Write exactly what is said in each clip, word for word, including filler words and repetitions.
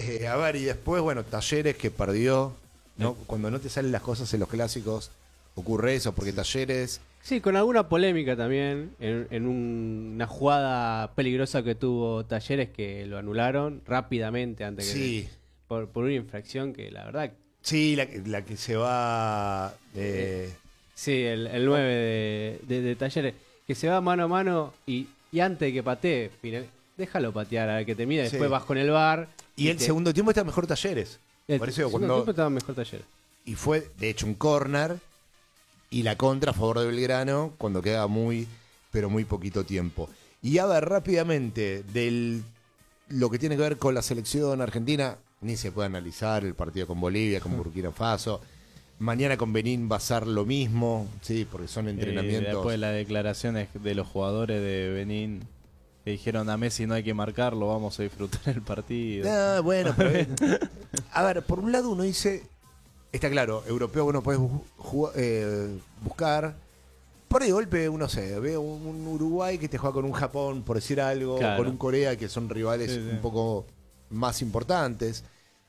Eh, a ver, y después, bueno, Talleres que perdió, ¿no? Cuando no te salen las cosas en los clásicos, ocurre eso, porque Talleres... Sí, con alguna polémica también, en, en un- una jugada peligrosa que tuvo Talleres que lo anularon rápidamente antes que Sí, por, por una infracción que la verdad, sí, la, que- la que se va... eh, sí, el, el nueve de, de- de Talleres, que se va mano a mano y, y antes de que patee, mira, déjalo patear a ver que te mide, Sí. después vas con el V A R. y el te- segundo tiempo está mejor Talleres. el Por eso segundo cuando... tiempo estaba mejor Talleres. Y fue, de hecho, un córner y la contra a favor de Belgrano cuando quedaba muy, pero muy poquito tiempo. Y a ver, rápidamente, del lo que tiene que ver con la selección argentina, ni se puede analizar el partido con Bolivia, con Burkina Faso. Mañana con Benín va a ser lo mismo, sí, porque son Eh, entrenamientos. después las declaraciones de los jugadores de Benín que dijeron a Messi no hay que marcarlo, vamos a disfrutar el partido. Ah, bueno, pero, eh, a ver, por un lado uno dice, está claro, europeo uno puede bu- jugar- eh, buscar. Por de golpe, uno se ve un, un Uruguay que te juega con un Japón, por decir algo, Claro. con un Corea, que son rivales Sí, sí. un poco más importantes.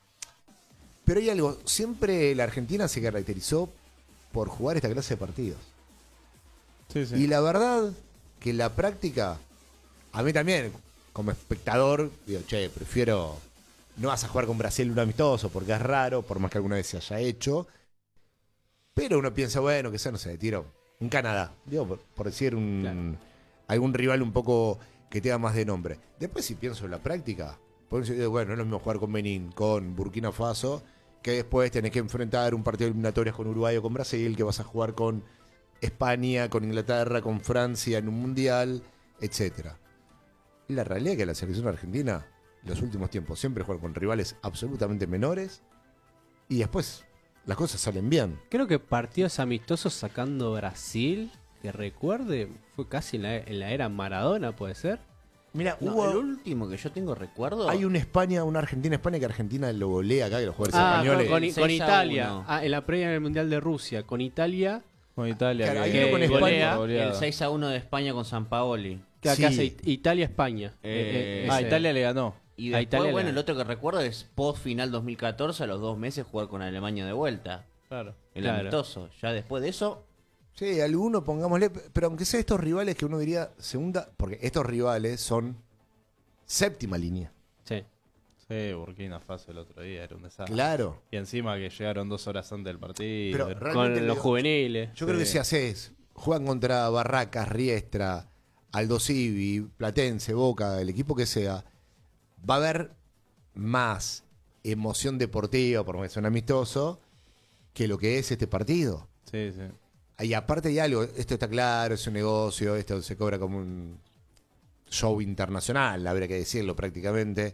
Pero hay algo, siempre la Argentina se caracterizó por jugar esta clase de partidos. Sí, sí. Y la verdad que la práctica, a mí también, como espectador, digo, che, prefiero, no vas a jugar con Brasil un amistoso porque es raro, por más que alguna vez se haya hecho. Pero uno piensa, bueno, que sea, no sé, tiro, un Canadá, digo, por, por decir un Claro. algún rival un poco que tenga más de nombre. Después si pienso en la práctica, por eso digo, bueno, no es lo mismo jugar con Benín, con Burkina Faso, que después tenés que enfrentar un partido de eliminatorias con Uruguay o con Brasil, que vas a jugar con España, con Inglaterra, con Francia en un mundial, etcétera. La realidad es que la selección argentina, en los últimos tiempos, siempre juega con rivales absolutamente menores y después las cosas salen bien. Creo que partidos amistosos sacando Brasil, que recuerde, fue casi en la, en la era Maradona, ¿puede ser? Mira, No, hubo, el último que yo tengo recuerdo. hay una España, una Argentina-España que Argentina lo golea acá, que los jugadores Ah, españoles. con, con- seis con a Italia. uno. Ah, en la previa del Mundial de Rusia. Con Italia, Con Italia Claro, que, hay uno con que España. golea. El seis a uno de España con San Paoli. que acá Sí. hace It- Italia-España. Eh, Ah, ese- Italia le ganó. Y A después, Italia bueno, le- el otro que recuerdo es post final dos mil catorce, a los dos meses jugar con Alemania de vuelta. Claro. El Claro. amistoso. Ya después de eso, Sí, alguno pongámosle, pero aunque sea estos rivales que uno diría segunda, porque estos rivales son séptima línea. Sí. Sí, Burkina Faso el otro día era un desastre. Claro. Y encima que llegaron dos horas antes del partido. Pero Era- realmente Con los digo, juveniles. yo creo que Sí. si haces, juegan contra Barracas, Riestra, Aldo Civi, Platense, Boca, el equipo que sea, va a haber más emoción deportiva, por más que sea un amistoso, que lo que es este partido. Sí, sí. Y aparte hay algo, esto está claro, es un negocio, esto se cobra como un show internacional, habría que decirlo prácticamente.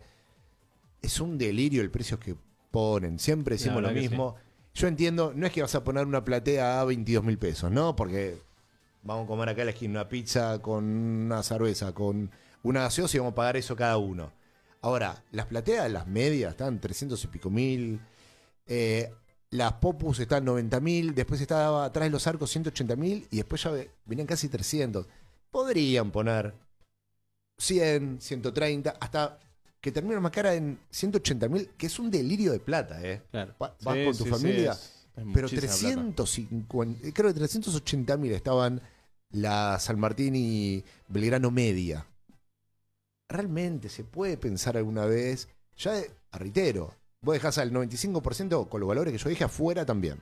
Es un delirio el precio que ponen, siempre decimos La lo verdad que mismo. Yo entiendo, no es que vas a poner una platea a veintidós mil pesos, ¿no? Porque vamos a comer acá a la esquina una pizza con una cerveza, con una gaseosa y vamos a pagar eso cada uno. Ahora, las plateas, las medias, están trescientos y pico mil. Eh, las Popus están noventa mil. Después estaba atrás de los arcos ciento ochenta mil. Y después ya ve- venían casi trescientos. Podrían poner cien, ciento treinta, hasta que termine más cara en ciento ochenta mil, que es un delirio de plata, ¿eh? Claro. Va- Vas Sí, con tu sí, familia. sí, es- es Pero muchísima plata. trescientos cincuenta, creo que trescientos ochenta mil estaban la San Martín y Belgrano media. Realmente se puede pensar alguna vez, ya de- reitero, vos dejás al noventa y cinco por ciento con los valores que yo dije afuera también.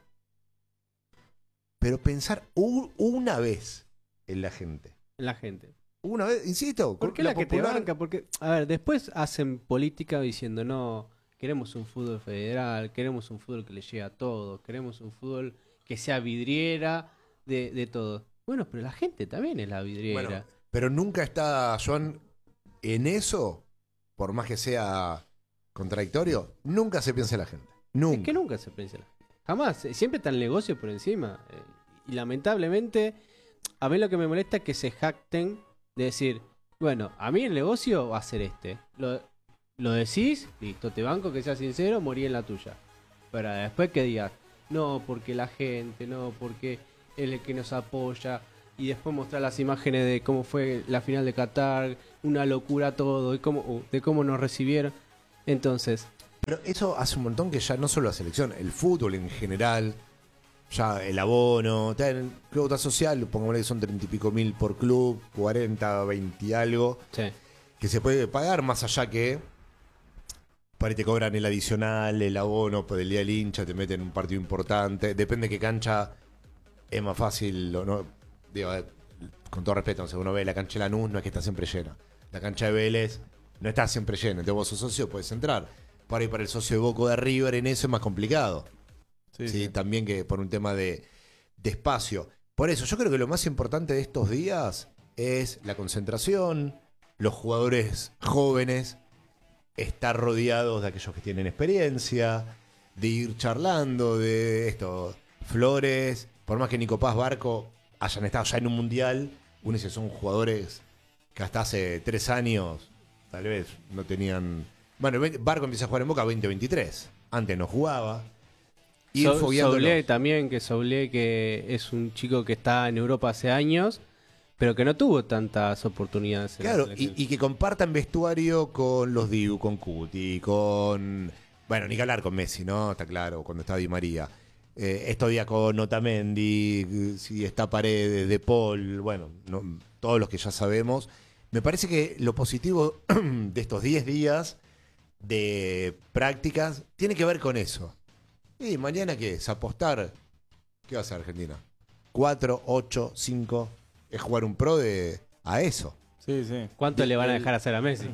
Pero pensar u- una vez en la gente. La gente. Una vez, insisto, ¿Por con qué la, que te popular- banca? Porque, a ver, después hacen política diciendo, no, queremos un fútbol federal, queremos un fútbol que le llegue a todos, queremos un fútbol que sea vidriera de, de todo. Bueno, pero la gente también es la vidriera. Bueno, pero nunca está, Joan, en eso, por más que sea contradictorio, nunca se piensa en la gente. Nunca. Es que nunca se piensa. la- Jamás. eh, Siempre está el negocio por encima. eh, Y lamentablemente, a mí lo que me molesta es que se jacten de decir, bueno, a mí el negocio va a ser este. Lo, lo decís, listo, te banco que seas sincero, morí en la tuya. Pero después que digas, no, porque la gente, no, porque él es el que nos apoya. Y después mostrar las imágenes de cómo fue la final de Qatar, una locura todo, y cómo, uh, de cómo nos recibieron. Entonces, Pero eso hace un montón que ya no solo la selección, el fútbol en general, ya el abono, está en cuota social, pongámosle que son treinta y pico mil por club, cuarenta, veinte y algo, Sí. que se puede pagar más allá que por ahí te cobran el adicional, el abono por el día del hincha, te meten un partido importante, depende de qué cancha es más fácil o no. Digo, eh, con todo respeto, no sé, uno ve la cancha de Lanús, no es que está siempre llena. La cancha de Vélez no está siempre llena. Entonces vos sos socio, puedes entrar. Por ahí para el socio de Boca o de River en eso es más complicado. Sí, Sí, sí. también que por un tema de, de espacio. Por eso, yo creo que lo más importante de estos días es la concentración, los jugadores jóvenes, estar rodeados de aquellos que tienen experiencia, de ir charlando de esto. Flores, por más que Nico Paz, Barco hayan estado ya en un mundial, uno dice son jugadores que hasta hace tres años tal vez no tenían. Bueno, Barco empieza a jugar en Boca veinte veintitrés. Antes no jugaba. Ir So- fogueándolo. Soulé también, que Soulé que es un chico que está en Europa hace años, pero que no tuvo tantas oportunidades. En la Claro, selección. y, y que compartan vestuario con los Dibu, con Cuti, con. Bueno, ni que hablar con Messi, ¿no? Está claro, cuando está Di María. Eh, estos días con Otamendi, si está Paredes, De Paul, bueno, no- todos los que ya sabemos. Me parece que lo positivo de estos diez días de prácticas tiene que ver con eso. ¿Y mañana qué es? ¿Apostar? ¿Qué va a hacer Argentina? ¿Cuatro, ocho, cinco? ¿Es jugar un pro de a eso? Sí, sí. ¿Cuánto le van a El- dejar hacer a Messi?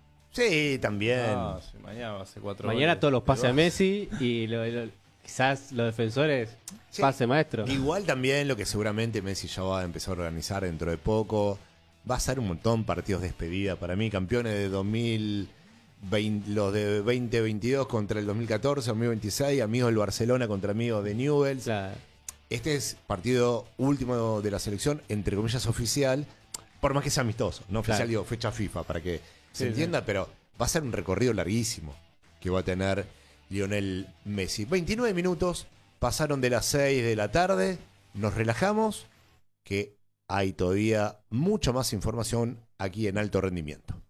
Sí, también. Ah, sí, mañana va a ser cuatro Mañana goles. todos los pases a Pero- Messi y lo- lo- quizás los defensores Sí. pase maestro. Igual también lo que seguramente Messi ya va a empezar a organizar dentro de poco. Va a ser un montón partidos de despedida. Para mí, campeones de dos mil veinte, los de veinte veintidós contra el dos mil catorce, dos mil veintiséis, amigos del Barcelona contra amigos de Newell's. Claro. Este es partido último de la selección, entre comillas oficial, por más que sea amistoso. No oficial, Claro. digo, fecha FIFA, para que se Sí, entienda, pero va a ser un recorrido larguísimo que va a tener Lionel Messi. veintinueve minutos, pasaron de las seis de la tarde, nos relajamos, que hay todavía mucha más información aquí en Alto Rendimiento.